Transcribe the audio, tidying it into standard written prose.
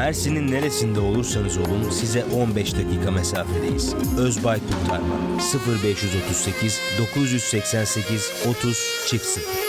Mersin'in neresinde olursanız olun size 15 dakika mesafedeyiz. Özbay Kurtarma 0538 988 30 00